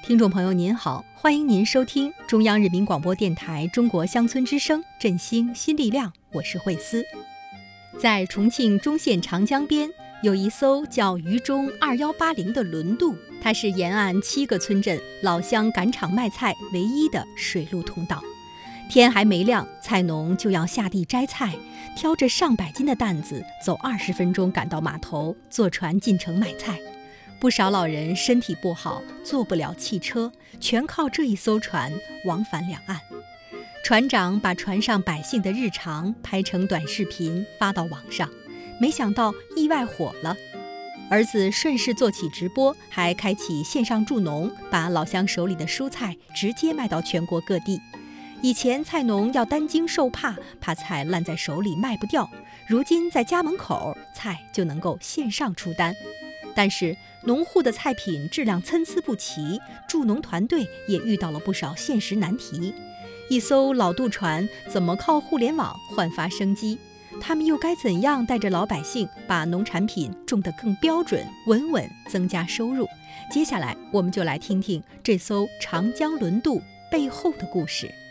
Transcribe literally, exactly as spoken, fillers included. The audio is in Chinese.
听众朋友您好，欢迎您收听中央人民广播电台中国乡村之声振兴新力量，我是慧思。在重庆中线长江边有一艘叫渝中二一八零的轮渡，它是沿岸七个村镇老乡赶场卖菜唯一的水陆通道。天还没亮，菜农就要下地摘菜，挑着上百斤的担子走二十分钟赶到码头，坐船进城卖菜。不少老人身体不好，坐不了汽车，全靠这一艘船往返两岸。船长把船上百姓的日常拍成短视频发到网上，没想到意外火了。儿子顺势做起直播，还开启线上助农，把老乡手里的蔬菜直接卖到全国各地。以前菜农要担惊受怕，怕菜烂在手里卖不掉，如今在家门口，菜就能够线上出单。但是农户的菜品质量参差不齐，助农团队也遇到了不少现实难题。一艘老渡船怎么靠互联网焕发生机？他们又该怎样带着老百姓把农产品种得更标准、稳稳增加收入？接下来我们就来听听这艘长江轮渡背后的故事。